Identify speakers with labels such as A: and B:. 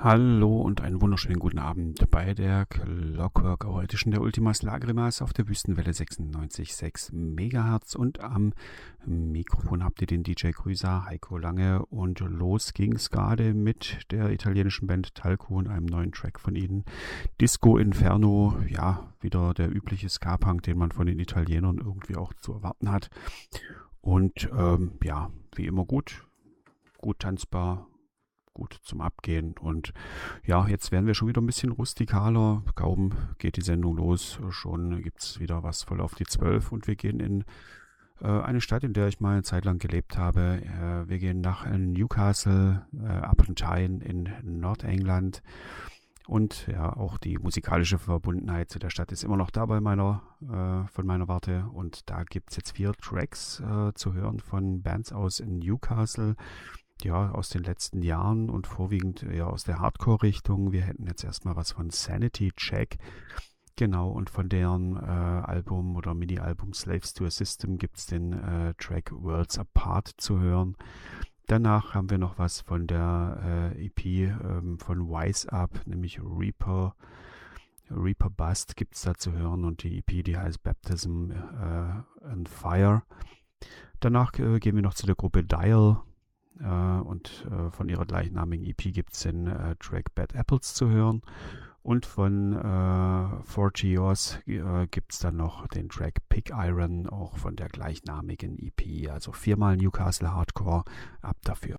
A: Hallo und einen wunderschönen guten Abend bei der Clockwork. Heute schon der Ultimas Lagrimas auf der Wüstenwelle 96,6 Megahertz und am Mikrofon habt ihr den DJ Grüßer Heiko Lange und los ging's gerade mit der italienischen Band Talco und einem neuen Track von ihnen. Disco Inferno, ja, wieder der übliche Ska-Punk, den man von den Italienern irgendwie auch zu erwarten hat. Und ja, wie immer gut tanzbar, gut zum Abgehen. Und ja, jetzt werden wir schon wieder ein bisschen rustikaler. Kaum geht die Sendung los, schon gibt es wieder was voll auf die 12 und wir gehen in eine Stadt, in der ich mal eine Zeit lang gelebt habe. Wir gehen nach Newcastle upon Tyne in Nordengland. Und ja, auch die musikalische Verbundenheit zu der Stadt ist immer noch da von meiner Warte. Und da gibt es jetzt 4 Tracks zu hören von Bands aus in Newcastle. Ja, aus den letzten Jahren und vorwiegend ja aus der Hardcore-Richtung. Wir hätten jetzt erstmal was von Sanity Check. Genau, und von deren Album oder Mini-Album Slaves to a System gibt es den Track Worlds Apart zu hören. Danach haben wir noch was von der EP von Wise Up, nämlich Reaper Bust gibt es da zu hören und die EP, die heißt Baptism and Fire. Danach gehen wir noch zu der Gruppe Dial. Und von ihrer gleichnamigen EP gibt es den Track Bad Apples zu hören. Und von 40 Yours gibt es dann noch den Track Pig Iron, auch von der gleichnamigen EP. Also 4-mal Newcastle Hardcore, ab dafür.